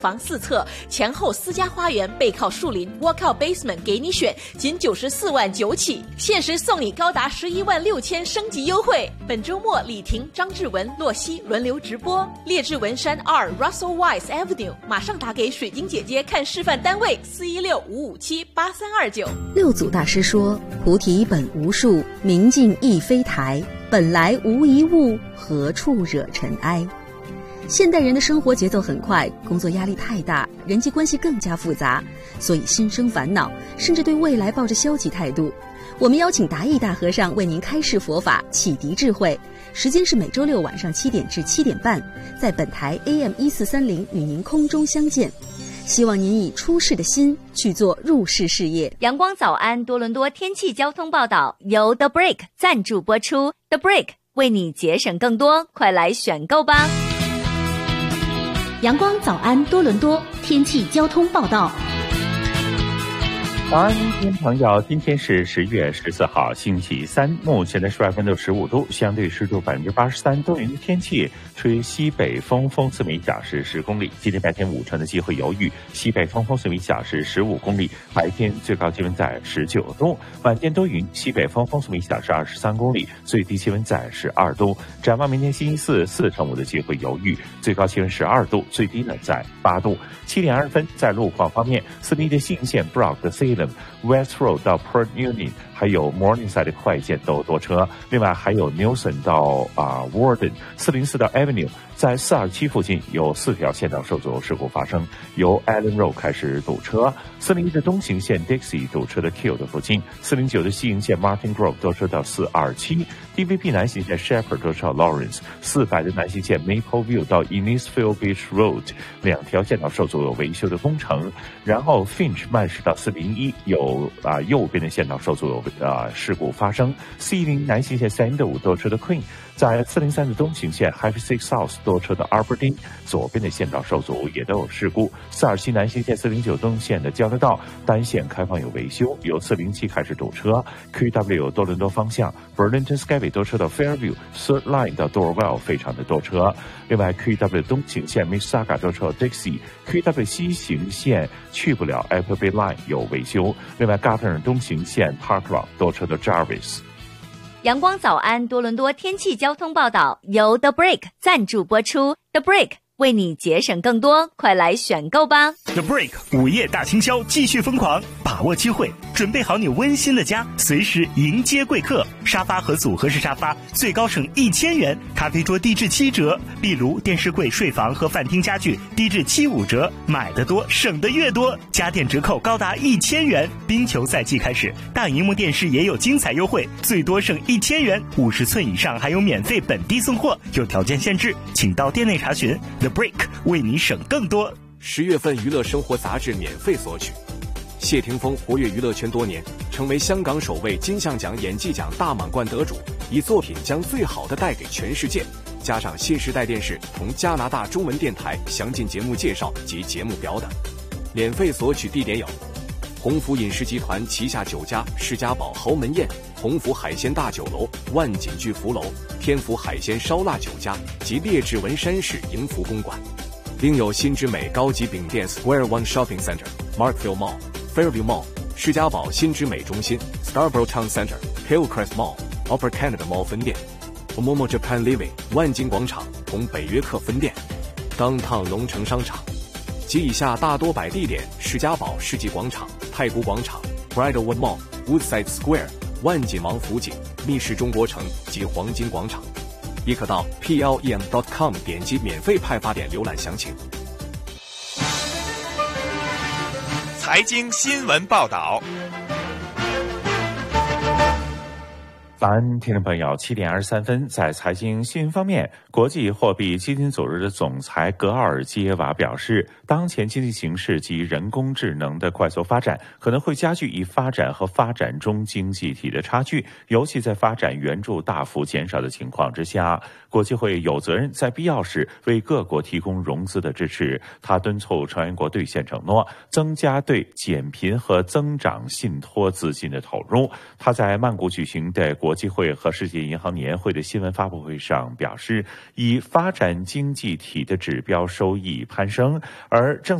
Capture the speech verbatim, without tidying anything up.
房四侧，前后私家花园，背靠树林 ，Walkout Basement 给你选，仅九十四万九起，限时送你高达十一万六千升级优惠。本周末，李婷、张志文、洛西轮流直播。列治文山二 Russell Wise Avenue， 马上打给水晶姐姐看示范单位四一六五五七八三二九。 六祖大师说：“菩提本无树，明镜亦非台，本来无一物，何处惹尘埃。”现代人的生活节奏很快，工作压力太大，人际关系更加复杂，所以心生烦恼，甚至对未来抱着消极态度。我们邀请达义大和尚为您开示佛法，启迪智慧。时间是每周六晚上七点至七点半，在本台 A M 一四三零与您空中相见。希望您以出世的心去做入世事业。 阳光早安多伦多天气交通报道由 The Break 赞助播出。 The Break 为你节省更多，快来选购吧。 阳光早安多伦多天气交通报道。 早安，听众朋友，今天是十月十四号，星期三，目前的室外温度十五度，相对湿度百分之八十三，多云的天气，吹西北风，风次每小时十公里。今天白天五成的机会有雨，西北风，风次每小时十五公里。白天最高气温在十九度，晚间多云，西北风，风次每小时二十三公里，最低气温在十二度。展望明天星期四，四成五的机会有雨，最高气温十二度，最低呢在八度。七点二十分，在路况方面，斯尼的信线 Brock 的 Salem。West Road 到 Port Union， 还有 Morningside 的快线都多车。另外还有 Nelson 到啊、呃、Warden， 四零四到 Avenue， 在四二七附近有四条线道受阻事故发生，由 Allen Road 开始堵车。四零一的东行线 Dixie 堵车的 Kill 的附近，四零九的西营线 Martin Grove 多车到四二七。D V P 南行线 Shepherd 多车到 Lawrence， 四百的南行线 Maple View 到 Innisfail Beach Road， 两条线道受阻有维修的工程。然后 Finch 慢驶到四零一有啊、呃、右边的线道受阻有啊、呃、事故发生。四一零南行线三一五多车的 Queen， 在四零三的东行线 Highway six South 多车的 Aberdeen， 左边的线道受阻也都有事故。四二七南行线四零九东线的交流道单线开放有维修，由四零七开始堵车。Q W 多伦多方向 Burlington Skyway 多车到 Fairview， Third Line 到 Dorwell 非常的多车。另外 Q W 东行线 Mississauga 多车到 Dixie，Q W 西行线去不了 Apple Bay Line 有维修。另外 Gardner 东行线 Park Rock 多车到 Jarvis。 阳光早安多伦多天气交通报道由 The Break 赞助播出。 The Break 为你节省更多，快来选购吧。 The Break 午夜大清销继续疯狂，把握机会，准备好你温馨的家，随时迎接贵客。沙发和组合式沙发最高省一千元，咖啡桌低至七折，壁炉、电视柜、睡房和饭厅家具低至七五折，买得多省得越多，家电折扣高达一千元。冰球赛季开始，大荧幕电视也有精彩优惠，最多省一千元，五十寸以上还有免费本地送货，有条件限制，请到店内查询。The Break 为你省更多。 十月份娱乐生活杂志免费索取。谢霆锋活跃娱乐圈多年，成为香港首位金像奖演技奖大满贯得主，以作品将最好的带给全世界。加上新时代电视同加拿大中文电台详尽节目介绍及节目表等。免费索取地点有鸿福饮食集团旗下酒家世家堡豪门宴、鸿福海鲜大酒楼、万锦聚福楼、天福海鲜烧腊酒家及列治文山市迎福公馆。另有新之美高级饼店 Square One Shopping Center、Markville Mall、Fairview Mall、世家堡新之美中心、Scarborough Town Center、Hillcrest Mall、Upper Canada Mall 分店、Momo Japan Living 万金广场同北约克分店、Downtown 龙城商场及以下大多摆地点：世家堡世纪广场、太古广场、Bridlewood Mall、Woodside Square、万锦王府井、密室中国城及黄金广场。亦可到 P L E M dot com 点击免费派发点浏览详情。 财经新闻报道。 早安，听众朋友，七点二十三分，在财经新闻方面，国际货币基金组织的总裁格奥尔基耶娃表示，当前经济形势及人工智能的快速发展，可能会加剧已发展和发展中经济体的差距，尤其在发展援助大幅减少的情况之下，国际会有责任在必要时为各国提供融资的支持。他敦促成员国兑现承诺，增加对减贫和增长信托资金的投入。他在曼谷举行的国国际会和世界银行年会的新闻发布会上表示，以发展经济体的指标收益攀升，而正